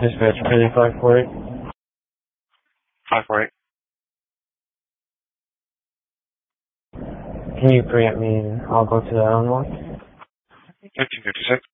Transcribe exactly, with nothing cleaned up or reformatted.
Dispatch Penny five four eight. five four eight. Can you preempt me and I'll go to the other one? fifteen fifty-six.